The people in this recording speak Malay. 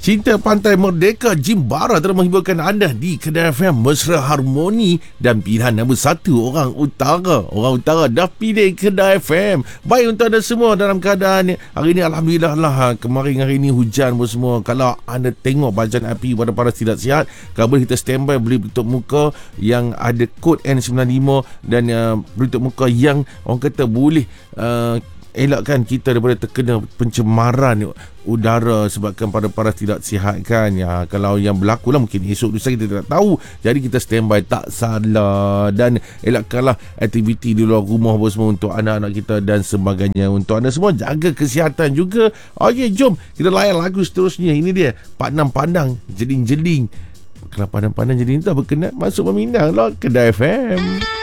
Cinta Pantai Merdeka Jimbara telah menghiburkan anda di Kedai FM Mesra Harmoni dan pilihan nombor 1 orang utara. Orang utara dah pilih Kedai FM. Baik untuk anda semua dalam keadaan hari ini, alhamdulillah lah. Kemarin hari ini hujan pun semua. Kalau anda tengok bacaan api pada paras tidak sihat, kalau boleh kita standby beli tutup muka yang ada kod N95 dan beli tutup muka yang orang kata boleh elakkan kita daripada terkena pencemaran udara sebabkan pada paras tidak sihat kan. Ya, kalau yang berlaku lah mungkin esok lusa kita tidak tahu. Jadi kita standby tak salah. Dan elakkanlah aktiviti di luar rumah apa semua untuk anak-anak kita dan sebagainya. Untuk anda semua jaga kesihatan juga. Okey, jom kita layan lagu seterusnya. Ini dia Pandang-Pandang Jeling-Jeling. Kalau pandang-pandang jeling tak berkenan, masuk meminang lah Kedai FM.